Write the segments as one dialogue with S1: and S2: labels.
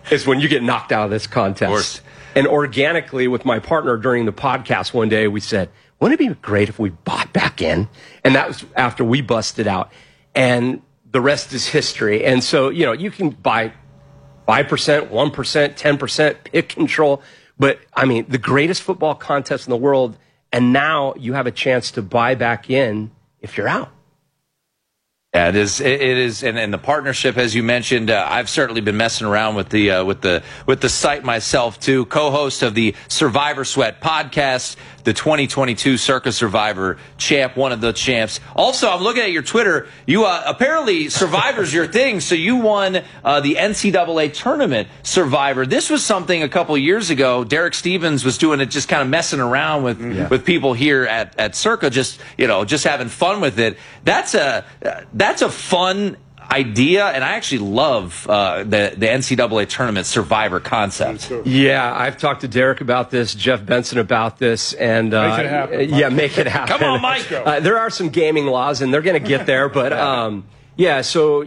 S1: is when you get knocked out of this contest. And organically, with my partner during the podcast one day, we said, wouldn't it be great if we bought back in? And that was after we busted out. And the rest is history. And so, you can buy 5%, 1%, 10%, pick control. But, I mean, the greatest football contest in the world, and now you have a chance to buy back in if you're out.
S2: Yeah, it is, and the partnership, as you mentioned, I've certainly been messing around with the site myself too. Co-host of the Survivor Sweat podcast, the 2022 Circa Survivor champ, one of the champs. Also, I'm looking at your Twitter. You apparently Survivor's your thing, so you won the NCAA tournament Survivor. This was something a couple years ago. Derek Stevens was doing it, just kind of messing around with people here at Circa, just having fun with it. That's a fun idea, and I actually love the NCAA tournament Survivor concept.
S1: Yeah, I've talked to Derek about this, Jeff Benson about this, and
S3: make it happen.
S1: Yeah, make it happen.
S2: Come on, Mike.
S1: There are some gaming laws, and they're going to get there, but so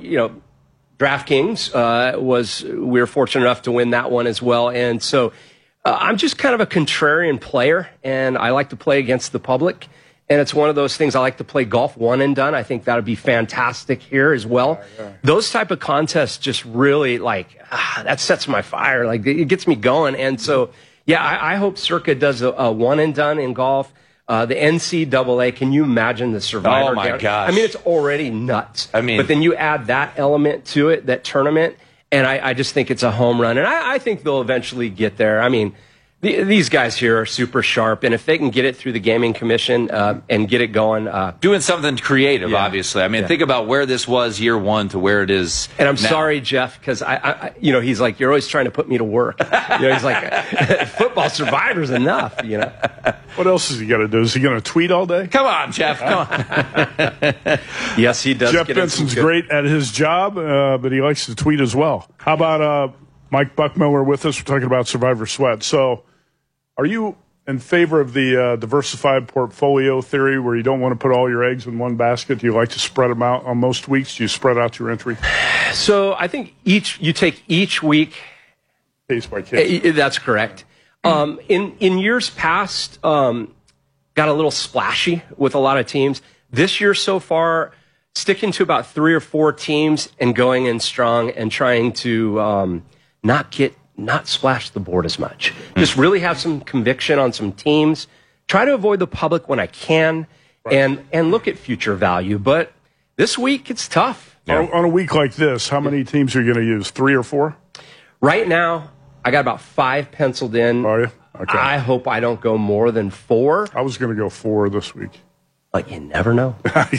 S1: DraftKings we were fortunate enough to win that one as well, and so I'm just kind of a contrarian player, and I like to play against the public. And it's one of those things. I like to play golf one and done. I think that would be fantastic here as well. Yeah. Those type of contests just really that sets my fire. Like, it gets me going. And so, I hope Circa does a one and done in golf. The NCAA, can you imagine the Survivor?
S2: Oh my gosh.
S1: I mean, it's already nuts.
S2: I mean,
S1: but then you add that element to it, that tournament, and I just think it's a home run. And I think they'll eventually get there. I mean, these guys here are super sharp, and if they can get it through the Gaming Commission and get it going.
S2: Doing something creative, obviously. I mean, think about where this was year one to where it is
S1: And I'm
S2: now.
S1: sorry, Jeff, because he's like, you're always trying to put me to work. He's like, football Survivor's enough,
S3: What else is he going to do? Is he going to tweet all day?
S2: Come on, Jeff, come on.
S1: Yes, he does.
S3: Jeff Benson's great at his job, but he likes to tweet as well. How about Mike Buckmiller with us? We're talking about Survivor Sweat. So are you in favor of the diversified portfolio theory where you don't want to put all your eggs in one basket? Do you like to spread them out on most weeks? Do you spread out your entry?
S1: So I think you take each week.
S3: Case by case.
S1: That's correct. In years past, got a little splashy with a lot of teams. This year so far, sticking to about 3 or 4 teams and going in strong and trying to not splash the board as much. Just really have some conviction on some teams. Try to avoid the public when I can, and look at future value. But this week, it's tough.
S3: On a week like this, how many teams are you going to use? 3 or 4?
S1: Right now, I got about 5 penciled in.
S3: Are you? Okay.
S1: I hope I don't go more than 4.
S3: I was going to go 4 this week.
S1: But you never know.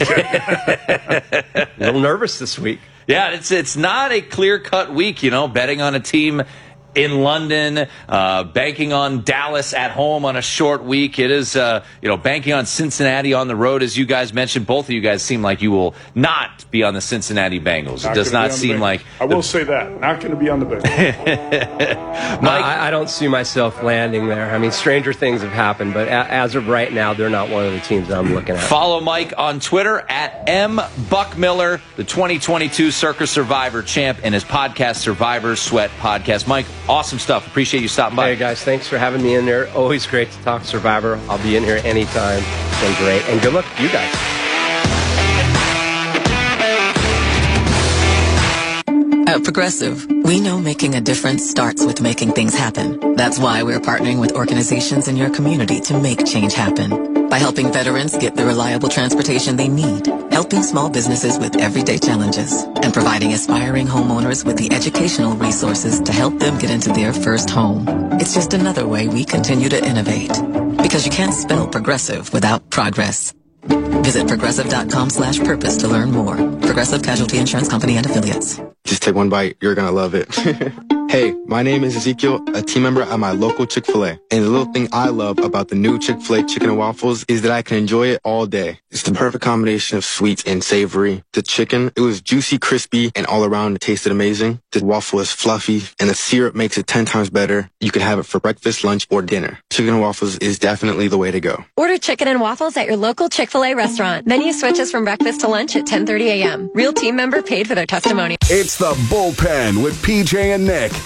S1: A little nervous this week.
S2: Yeah, it's not a clear-cut week, betting on a team in London, banking on Dallas at home on a short week. It is, banking on Cincinnati on the road, as you guys mentioned. Both of you guys seem like you will not be on the Cincinnati Bengals. It does not seem like...
S3: I will say that. Not going to be on the Bengals.
S1: Mike, I don't see myself landing there. I mean, stranger things have happened, but as of right now, they're not one of the teams that I'm looking at.
S2: Follow Mike on Twitter at @MBuckMiller, the 2022 Circa Survivor champ, and his podcast, Survivor Sweat Podcast. Mike, awesome stuff. Appreciate you stopping by.
S1: Hey, guys, thanks for having me in there. Always great to talk Survivor. I'll be in here anytime. It's been great. And good luck to you guys.
S4: At Progressive, we know making a difference starts with making things happen. That's why we're partnering with organizations in your community to make change happen. By helping veterans get the reliable transportation they need, helping small businesses with everyday challenges, and providing aspiring homeowners with the educational resources to help them get into their first home. It's just another way we continue to innovate. Because you can't spell progressive without progress. Visit progressive.com/purpose to learn more. Progressive Casualty Insurance Company and Affiliates.
S5: Just take one bite. You're going to love it. Hey, my name is Ezekiel, a team member at my local Chick-fil-A. And the little thing I love about the new Chick-fil-A chicken and waffles is that I can enjoy it all day. It's the perfect combination of sweet and savory. The chicken, it was juicy, crispy, and all around it tasted amazing. The waffle is fluffy, and the syrup makes it 10 times better. You can have it for breakfast, lunch, or dinner. Chicken and waffles is definitely the way to go.
S6: Order chicken and waffles at your local Chick-fil-A restaurant. Menu switches from breakfast to lunch at 10:30 a.m. Real team member paid for their testimony.
S7: It's the Bullpen with PJ and Nick